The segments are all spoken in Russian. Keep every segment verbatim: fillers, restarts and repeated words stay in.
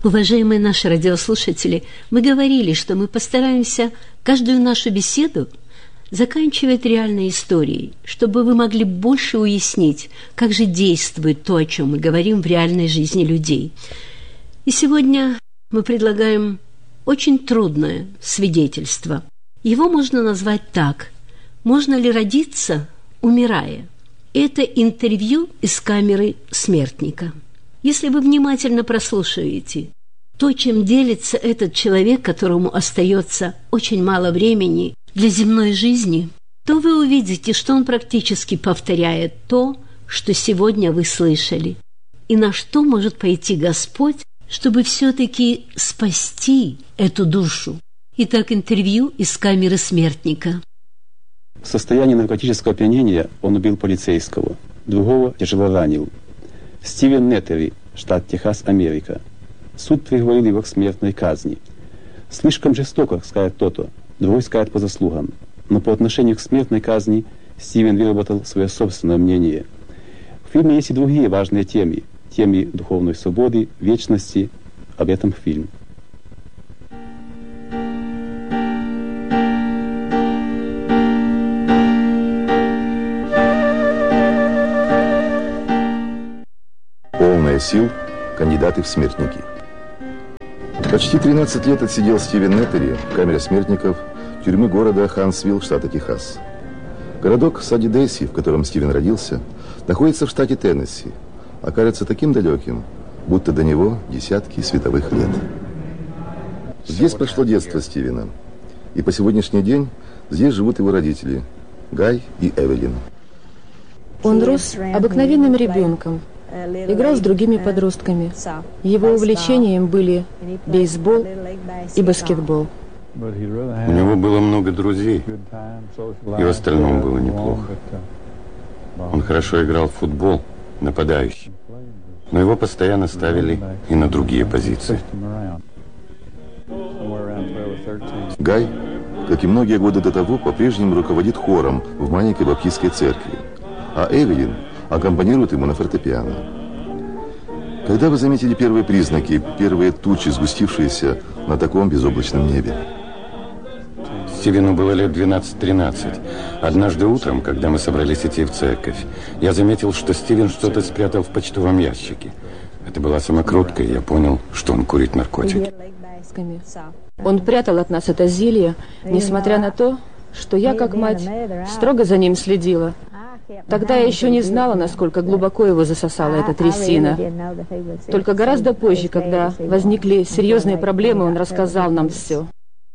Уважаемые наши радиослушатели, мы говорили, что мы постараемся каждую нашу беседу заканчивать реальной историей, чтобы вы могли больше уяснить, как же действует то, о чем мы говорим в реальной жизни людей. И сегодня мы предлагаем очень трудное свидетельство. Его можно назвать так: «Можно ли родиться, умирая?» Это интервью из камеры смертника. Если вы внимательно прослушаете то, чем делится этот человек, которому остается очень мало времени для земной жизни, то вы увидите, что он практически повторяет то, что сегодня вы слышали, и на что может пойти Господь, чтобы все-таки спасти эту душу. Итак, интервью из камеры смертника. В состоянии наркотического опьянения он убил полицейского, другого тяжело ранил. Стивен Неттери, штат Техас, Америка. Суд приговорил его к смертной казни. Слишком жестоко, скажет кто-то, другой скажет по заслугам. Но по отношению к смертной казни Стивен выработал свое собственное мнение. В фильме есть и другие важные темы. Темы духовной свободы, вечности. Об этом фильм. Полная сил кандидаты в смертники. Почти тринадцать лет отсидел Стивен Неттери в камере смертников тюрьмы города Хансвилл, штата Техас. Городок Сади-Дейси, в котором Стивен родился, находится в штате Теннесси, а кажется таким далеким, будто до него десятки световых лет. Здесь прошло детство Стивена, и по сегодняшний день здесь живут его родители Гай и Эвелин. Он рос обыкновенным ребенком, играл с другими подростками. Его увлечением были бейсбол и баскетбол. У него было много друзей, и в остальном было неплохо. Он хорошо играл в футбол, нападающий, но его постоянно ставили и на другие позиции. Гай, как и многие годы до того, по-прежнему руководит хором в маленькой баптистской церкви, а Эвелин аккомпанирует ему на фортепиано. Когда вы заметили первые признаки, первые тучи, сгустившиеся на таком безоблачном небе? Стивену было лет двенадцать-тринадцать. Однажды утром, когда мы собрались идти в церковь, я заметил, что Стивен что-то спрятал в почтовом ящике. Это была самокрутка, и я понял, что он курит наркотики. Он прятал от нас это зелье, несмотря на то, что я, как мать, строго за ним следила. Тогда я еще не знала, насколько глубоко его засосала эта трясина. Только гораздо позже, когда возникли серьезные проблемы, он рассказал нам все.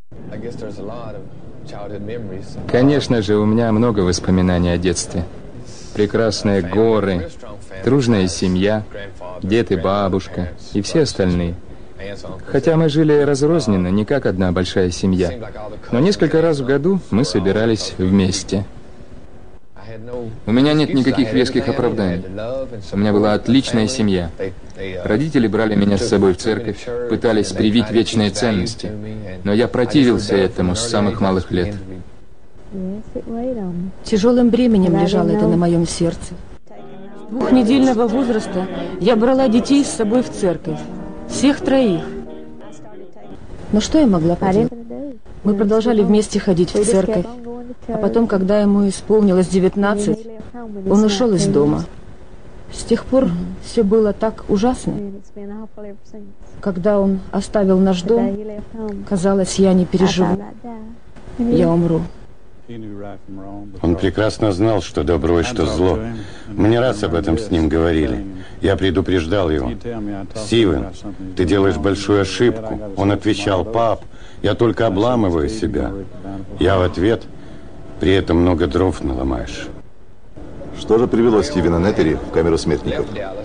Конечно же, у меня много воспоминаний о детстве. Прекрасные горы, дружная семья, дед и бабушка и все остальные. Хотя мы жили разрозненно, не как одна большая семья, но несколько раз в году мы собирались вместе. У меня нет никаких веских оправданий. У меня была отличная семья. Родители брали меня с собой в церковь, пытались привить вечные ценности, но я противился этому с самых малых лет. Тяжелым бременем лежало это на моем сердце. С двухнедельного возраста я брала детей с собой в церковь. Всех троих. Но что я могла поделать? Мы продолжали вместе ходить в церковь. А потом, когда ему исполнилось девятнадцать, он ушел из дома. С тех пор все было так ужасно. Когда он оставил наш дом, казалось, я не переживу. Я умру. Он прекрасно знал, что добро и что зло. Мы не раз об этом с ним говорили. Я предупреждал его. «Стивен, ты делаешь большую ошибку». Он отвечал: «Пап, я только обламываю себя». Я в ответ: «При этом много дров наломаешь». Что же привело Стивена Неттери в камеру смертников?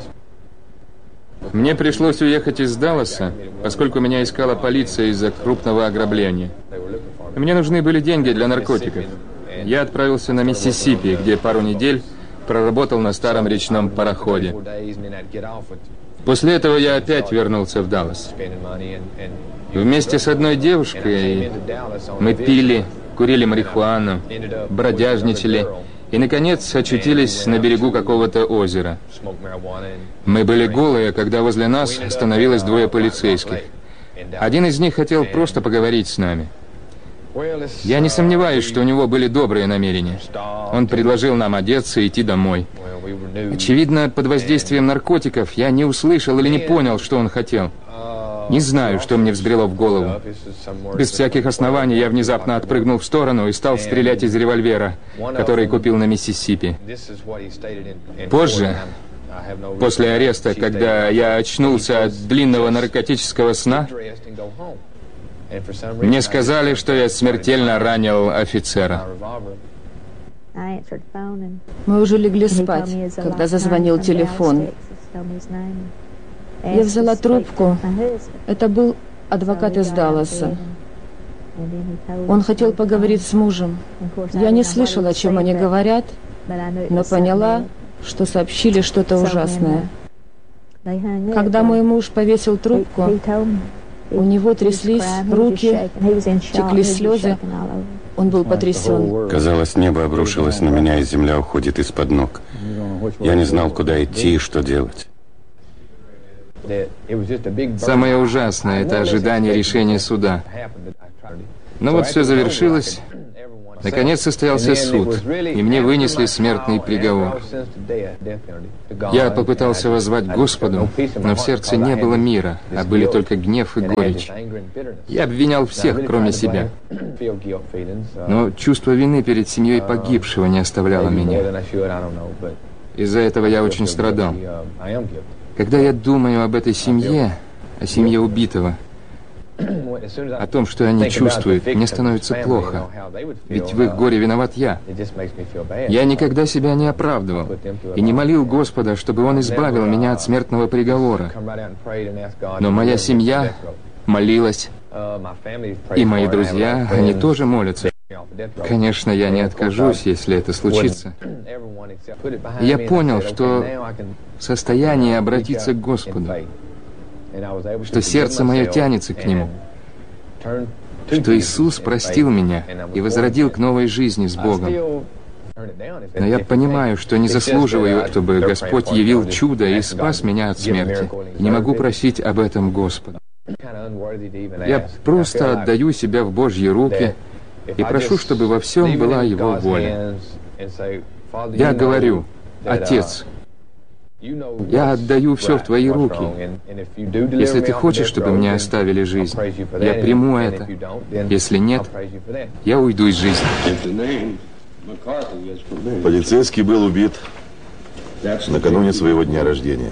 Мне пришлось уехать из Далласа, поскольку меня искала полиция из-за крупного ограбления. Мне нужны были деньги для наркотиков. Я отправился на Миссисипи, где пару недель проработал на старом речном пароходе. После этого я опять вернулся в Даллас. Вместе с одной девушкой мы пили, курили марихуану, бродяжничали И, наконец, очутились на берегу какого-то озера. Мы были голые, когда возле нас остановилось двое полицейских. Один из них хотел просто поговорить с нами. Я не сомневаюсь, что у него были добрые намерения. Он предложил нам одеться и идти домой. Очевидно, под воздействием наркотиков я не услышал или не понял, что он хотел. Не знаю, что мне взбрело в голову. Без всяких оснований я внезапно отпрыгнул в сторону и стал стрелять из револьвера, который купил на Миссисипи. Позже, после ареста, когда я очнулся от длинного наркотического сна, мне сказали, что я смертельно ранил офицера. Мы уже легли спать, когда зазвонил телефон. Я взяла трубку. Это был адвокат из Далласа. Он хотел поговорить с мужем. Я не слышала, о чем они говорят, но поняла, что сообщили что-то ужасное. Когда мой муж повесил трубку, у него тряслись руки, текли слезы. Он был потрясен. Казалось, небо обрушилось на меня, и земля уходит из-под ног. Я не знал, куда идти и что делать. Самое ужасное – это ожидание решения суда. Но вот все завершилось. Наконец состоялся суд, и мне вынесли смертный приговор. Я попытался воззвать к Господу, но в сердце не было мира, а были только гнев и горечь. Я обвинял всех, кроме себя. Но чувство вины перед семьей погибшего не оставляло меня. Из-за этого я очень страдал. Когда я думаю об этой семье, о семье убитого, о том, что они чувствуют, мне становится плохо. Ведь в их горе виноват я. Я никогда себя не оправдывал и не молил Господа, чтобы Он избавил меня от смертного приговора. Но моя семья молилась, и мои друзья, они тоже молятся. Конечно, я не откажусь, если это случится. Я понял, что в состоянии обратиться к Господу, что сердце мое тянется к Нему, что Иисус простил меня и возродил к новой жизни с Богом. Но я понимаю, что не заслуживаю, чтобы Господь явил чудо и спас меня от смерти. И не могу просить об этом Господа. Я просто отдаю себя в Божьи руки и прошу, чтобы во всем была Его воля. Я говорю: Отец, я отдаю все в Твои руки. Если Ты хочешь, чтобы мне оставили жизнь, я приму это. Если нет, я уйду из жизни. Полицейский был убит накануне своего дня рождения.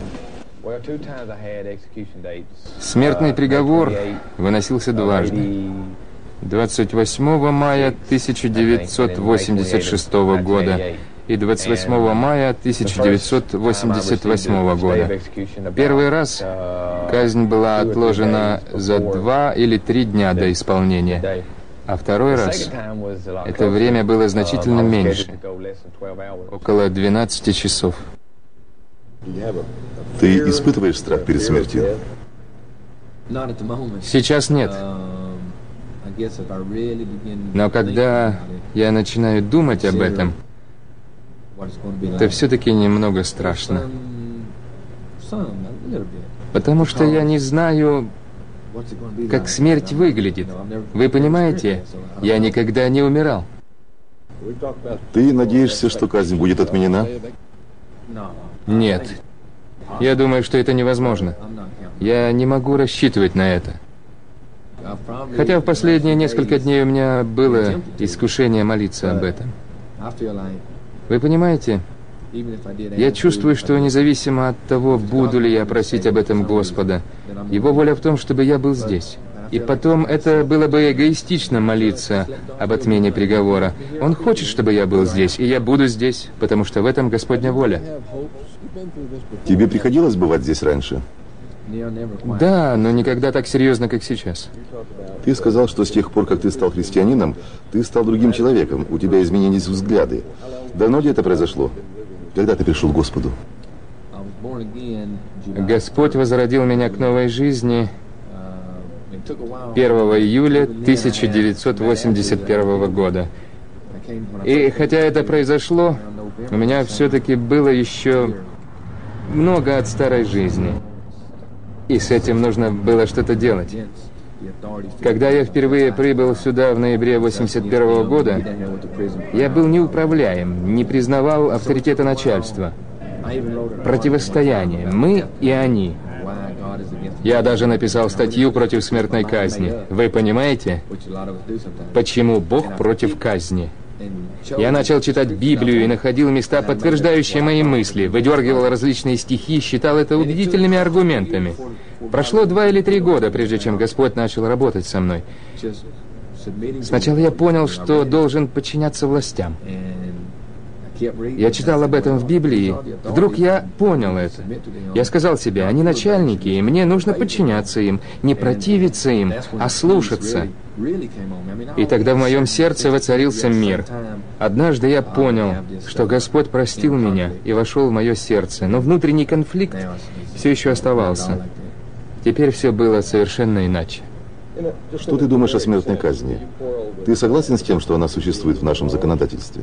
Смертный приговор выносился дважды. двадцать восьмого мая тысяча девятьсот восемьдесят шестого года и двадцать восьмого мая тысяча девятьсот восемьдесят восьмого года. Первый раз казнь была отложена за два или три дня до исполнения, а второй раз это время было значительно меньше, около двенадцати часов. Ты испытываешь страх перед смертью? Сейчас нет. Но когда я начинаю думать об этом, то все-таки немного страшно. Потому что я не знаю, как смерть выглядит. Вы понимаете, я никогда не умирал. Ты надеешься, что казнь будет отменена? Нет. Я думаю, что это невозможно. Я не могу рассчитывать на это. Хотя в последние несколько дней у меня было искушение молиться об этом. Вы понимаете, я чувствую, что независимо от того, буду ли я просить об этом Господа, Его воля в том, чтобы я был здесь. И потом, это было бы эгоистично молиться об отмене приговора. Он хочет, чтобы я был здесь, и я буду здесь, потому что в этом Господня воля. Тебе приходилось бывать здесь раньше? Да, но никогда так серьезно, как сейчас. Ты сказал, что с тех пор, как ты стал христианином, ты стал другим человеком, у тебя изменились взгляды. Давно ли это произошло? Когда ты пришел к Господу? Господь возродил меня к новой жизни первого июля тысяча девятьсот восемьдесят первого года. И хотя это произошло, у меня все-таки было еще много от старой жизни. И с этим нужно было что-то делать. Когда я впервые прибыл сюда в ноябре восемьдесят первого года, я был неуправляем, не признавал авторитета начальства. Противостояние. Мы и они. Я даже написал статью против смертной казни. Вы понимаете, почему Бог против казни? Я начал читать Библию и находил места, подтверждающие мои мысли, выдергивал различные стихи, считал это убедительными аргументами. Прошло два или три года, прежде чем Господь начал работать со мной. Сначала я понял, что должен подчиняться властям. Я читал об этом в Библии. Вдруг я понял это. Я сказал себе, они начальники, и мне нужно подчиняться им, не противиться им, а слушаться. И тогда в моем сердце воцарился мир. Однажды я понял, что Господь простил меня и вошел в мое сердце, но внутренний конфликт все еще оставался. Теперь все было совершенно иначе. Что ты думаешь о смертной казни? Ты согласен с тем, что она существует в нашем законодательстве?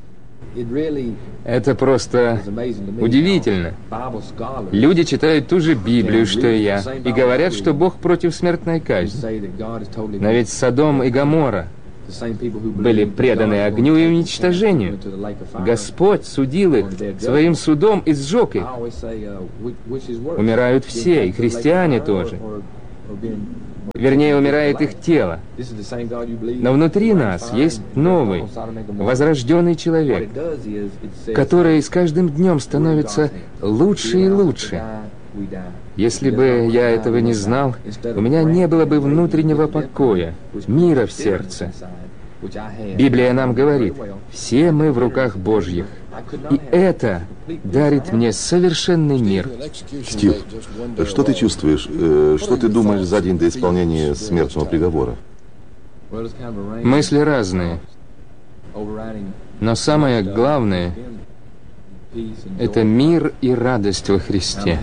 Это просто удивительно. Люди читают ту же Библию, что и я, и говорят, что Бог против смертной казни. Но ведь Содом и Гоморра были преданы огню и уничтожению. Господь судил их своим судом и сжег их. Умирают все, и христиане тоже. Вернее, умирает их тело. Но внутри нас есть новый, возрожденный человек, который с каждым днем становится лучше и лучше. Если бы я этого не знал, у меня не было бы внутреннего покоя, мира в сердце. Библия нам говорит, все мы в руках Божьих. И это дарит мне совершенный мир. Стив, что ты чувствуешь, что ты думаешь за день до исполнения смертного приговора? Мысли разные. Но самое главное – это мир и радость во Христе.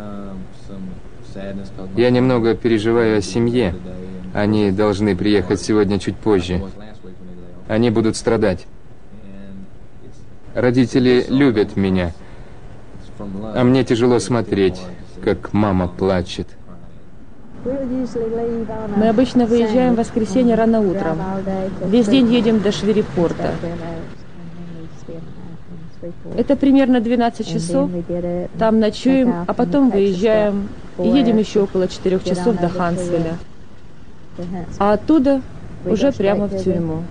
Я немного переживаю о семье. Они должны приехать сегодня чуть позже. Они будут страдать. Родители любят меня, а мне тяжело смотреть, как мама плачет. Мы обычно выезжаем в воскресенье рано утром. Весь день едем до Шверипорта. Это примерно двенадцать часов. Там ночуем, а потом выезжаем и едем еще около четырех часов до Хансвилля. А оттуда уже прямо в тюрьму.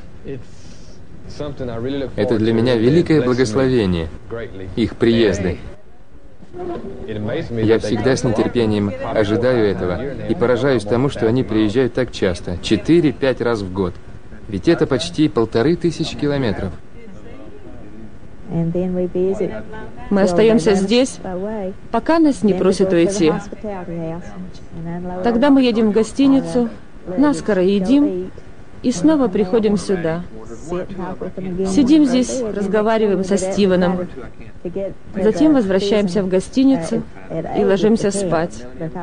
Это для меня великое благословение, их приезды. Я всегда с нетерпением ожидаю этого и поражаюсь тому, что они приезжают так часто, четыре-пять раз в год. Ведь это почти полторы тысячи километров. Мы остаемся здесь, пока нас не просят уйти. Тогда мы едем в гостиницу, наскоро едим и снова приходим сюда. Сидим здесь, разговариваем со Стивеном. Затем возвращаемся в гостиницу и ложимся спать.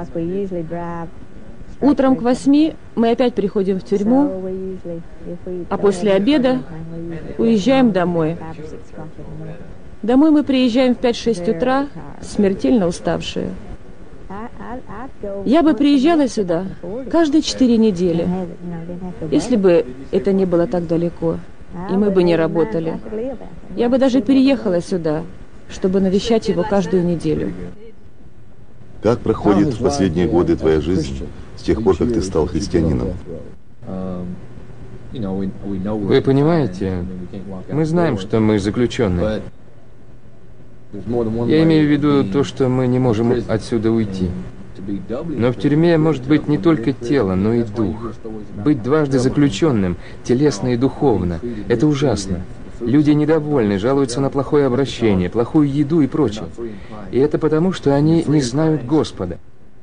Утром к восьми мы опять приходим в тюрьму, а после обеда уезжаем домой. Домой мы приезжаем в пять-шесть утра, смертельно уставшие. Я бы приезжала сюда каждые четыре недели, если бы это не было так далеко, и мы бы не работали. Я бы даже переехала сюда, чтобы навещать его каждую неделю. Как проходит в последние годы твоя жизнь с тех пор, как ты стал христианином? Вы понимаете, мы знаем, что мы заключенные. Я имею в виду то, что мы не можем отсюда уйти. Но в тюрьме может быть не только тело, но и дух. Быть дважды заключенным, телесно и духовно, это ужасно. Люди недовольны, жалуются на плохое обращение, плохую еду и прочее. И это потому, что они не знают Господа.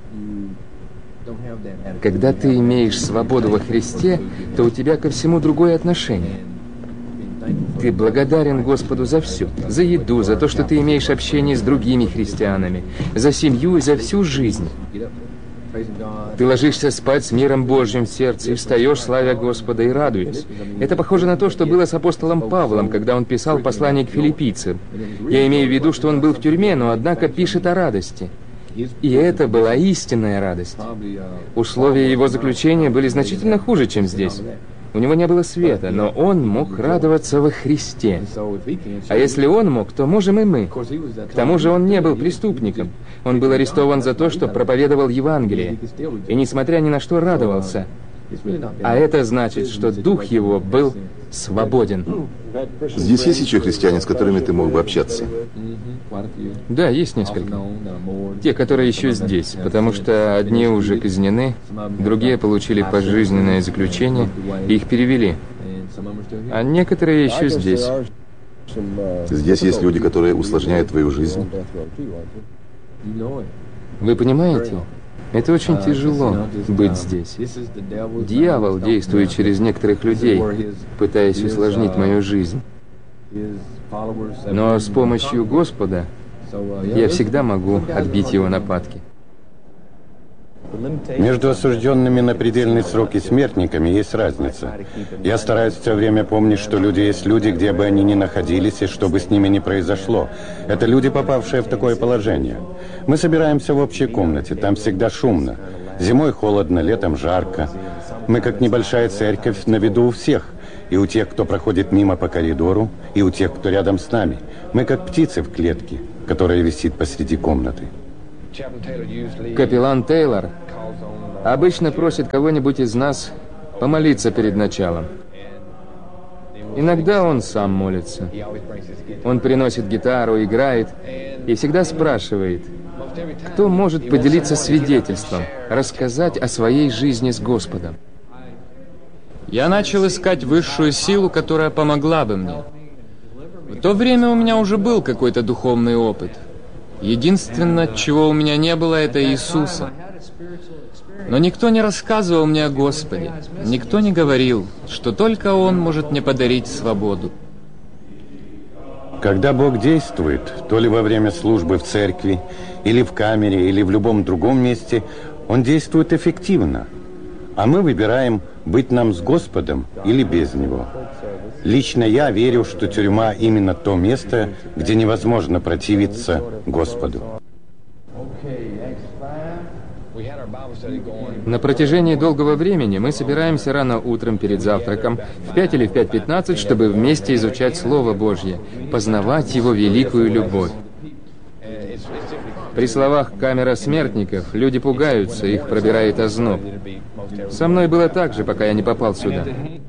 Когда ты имеешь свободу во Христе, то у тебя ко всему другое отношение. Ты благодарен Господу за все. За еду, за то, что ты имеешь общение с другими христианами, за семью и за всю жизнь. Ты ложишься спать с миром Божьим в сердце и встаешь, славя Господа и радуясь. Это похоже на то, что было с апостолом Павлом, когда он писал послание к филиппийцам. Я имею в виду, что он был в тюрьме, но, однако, пишет о радости. И это была истинная радость. Условия его заключения были значительно хуже, чем здесь. У него не было света, но он мог радоваться во Христе. А если он мог, то можем и мы. К тому же он не был преступником. Он был арестован за то, что проповедовал Евангелие. И, несмотря ни на что, радовался. А это значит, что дух его был свободен. Здесь есть еще христиане, с которыми ты мог бы общаться? Да, есть несколько. Те, которые еще здесь, потому что одни уже казнены, другие получили пожизненное заключение, и их перевели. А некоторые еще здесь. Здесь есть люди, которые усложняют твою жизнь. Вы понимаете? Это очень тяжело быть здесь. Дьявол действует через некоторых людей, пытаясь усложнить мою жизнь. Но с помощью Господа я всегда могу отбить его нападки. Между осужденными на предельный срок и смертниками есть разница. Я стараюсь все время помнить, что люди есть люди, где бы они ни находились, и что бы с ними ни произошло. Это люди, попавшие в такое положение. Мы собираемся в общей комнате, там всегда шумно. Зимой холодно, летом жарко. Мы как небольшая церковь на виду у всех. И у тех, кто проходит мимо по коридору, и у тех, кто рядом с нами. Мы как птицы в клетке, которая висит посреди комнаты. Капеллан Тейлор обычно просит кого-нибудь из нас помолиться перед началом. Иногда он сам молится. Он приносит гитару, играет и всегда спрашивает, кто может поделиться свидетельством, рассказать о своей жизни с Господом. Я начал искать высшую силу, которая помогла бы мне. В то время у меня уже был какой-то духовный опыт. Единственное, чего у меня не было, это Иисуса. Но никто не рассказывал мне о Господе. Никто не говорил, что только Он может мне подарить свободу. Когда Бог действует, то ли во время службы в церкви, или в камере, или в любом другом месте, Он действует эффективно. А мы выбираем, быть нам с Господом или без Него. Лично я верю, что тюрьма именно то место, где невозможно противиться Господу. На протяжении долгого времени мы собираемся рано утром перед завтраком, в пять или в пять пятнадцать, чтобы вместе изучать Слово Божье, познавать Его великую любовь. При словах «камера смертников» люди пугаются, их пробирает озноб. Со мной было так же, пока я не попал сюда.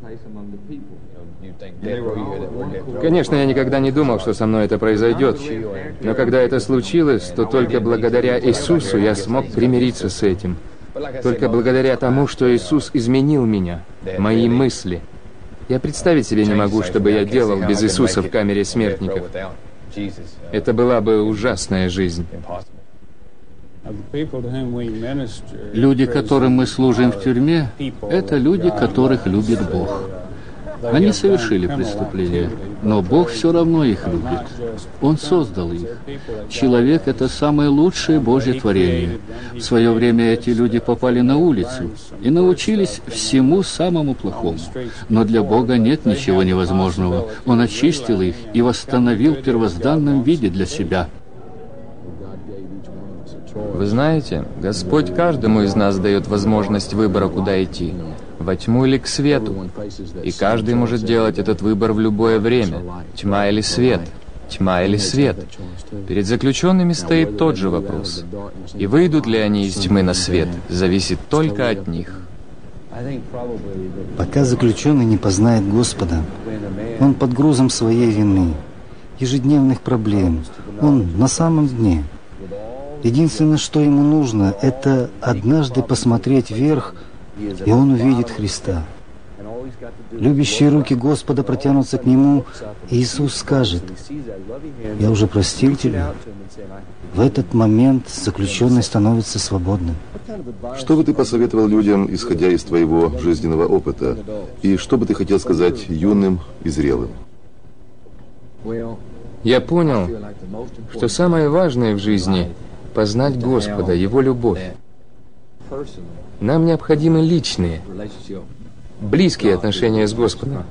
Конечно, я никогда не думал, что со мной это произойдет. Но когда это случилось, то только благодаря Иисусу я смог примириться с этим. Только благодаря тому, что Иисус изменил меня, мои мысли. Я представить себе не могу, что бы я делал без Иисуса в камере смертников. Это была бы ужасная жизнь. Люди, которым мы служим в тюрьме, это люди, которых любит Бог. Они совершили преступления, но Бог все равно их любит. Он создал их. Человек – это самое лучшее Божье творение. В свое время эти люди попали на улицу и научились всему самому плохому. Но для Бога нет ничего невозможного. Он очистил их и восстановил в первозданном виде для себя. Вы знаете, Господь каждому из нас дает возможность выбора, куда идти. Во тьму или к свету. И каждый может делать этот выбор в любое время. Тьма или свет. Тьма или свет. Перед заключенными стоит тот же вопрос. И выйдут ли они из тьмы на свет, зависит только от них. Пока заключенный не познает Господа, он под грузом своей вины, ежедневных проблем, он на самом дне. Единственное, что ему нужно, это однажды посмотреть вверх, и он увидит Христа. Любящие руки Господа протянутся к нему, и Иисус скажет: «Я уже простил тебя». В этот момент заключенный становится свободным. Что бы ты посоветовал людям, исходя из твоего жизненного опыта? И что бы ты хотел сказать юным и зрелым? Я понял, что самое важное в жизни — познать Господа, Его любовь. Нам необходимы личные, близкие отношения с Господом.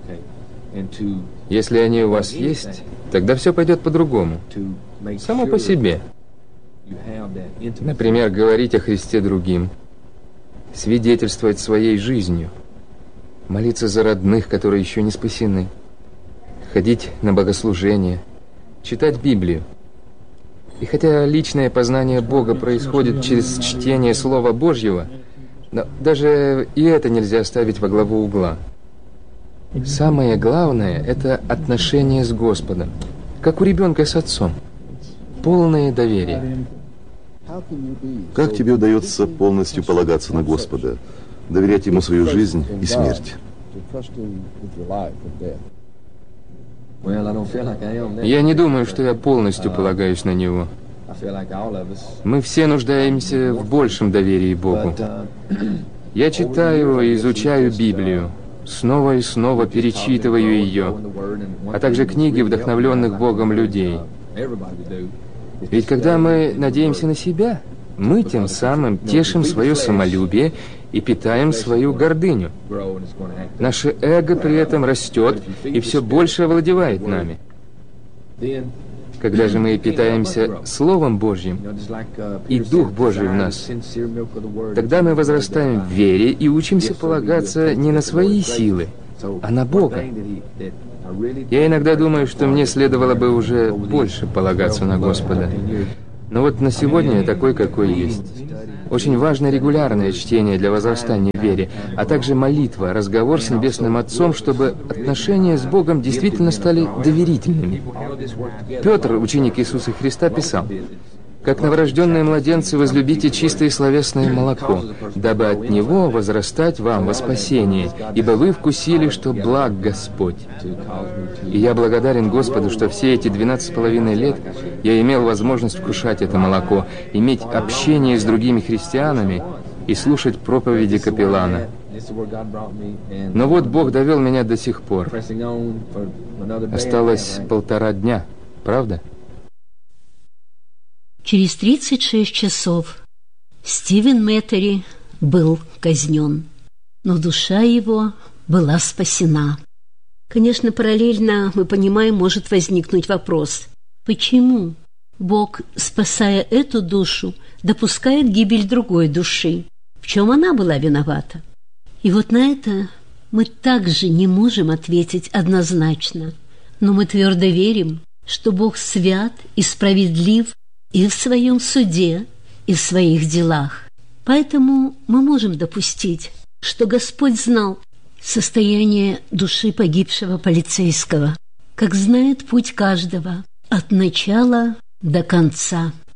Если они у вас есть, тогда все пойдет по-другому, само по себе. Например, говорить о Христе другим, свидетельствовать своей жизнью, молиться за родных, которые еще не спасены, ходить на богослужение, читать Библию. И хотя личное познание Бога происходит через чтение Слова Божьего, но даже и это нельзя ставить во главу угла. Самое главное – это отношение с Господом, как у ребенка с отцом, полное доверие. Как тебе удается полностью полагаться на Господа, доверять Ему свою жизнь и смерть? Я не думаю, что я полностью полагаюсь на Него. Мы все нуждаемся в большем доверии Богу. Я читаю и изучаю Библию, снова и снова перечитываю ее, а также книги, вдохновленных Богом людей. Ведь когда мы надеемся на себя, мы тем самым тешим свое самолюбие и питаем свою гордыню. Наше эго при этом растет и все больше овладевает нами. Когда же мы питаемся Словом Божьим, и Дух Божий в нас, тогда мы возрастаем в вере и учимся полагаться не на свои силы, а на Бога. Я иногда думаю, что мне следовало бы уже больше полагаться на Господа. Но вот на сегодня я такой, какой есть. Очень важно регулярное чтение для возрастания в вере, а также молитва, разговор с Небесным Отцом, чтобы отношения с Богом действительно стали доверительными. Петр, ученик Иисуса Христа, писал: «Как новорожденные младенцы возлюбите чистое словесное молоко, дабы от него возрастать вам во спасение, ибо вы вкусили, что благ Господь». И я благодарен Господу, что все эти двенадцать с половиной лет я имел возможность вкушать это молоко, иметь общение с другими христианами и слушать проповеди капеллана. Но вот Бог довел меня до сих пор. Осталось полтора дня, правда? Через тридцать шесть часов Стивен Мэттери был казнен, но душа его была спасена. Конечно, параллельно, мы понимаем, может возникнуть вопрос: почему Бог, спасая эту душу, допускает гибель другой души? В чем она была виновата? И вот на это мы также не можем ответить однозначно, но мы твердо верим, что Бог свят и справедлив и в своем суде, и в своих делах. Поэтому мы можем допустить, что Господь знал состояние души погибшего полицейского, как знает путь каждого от начала до конца.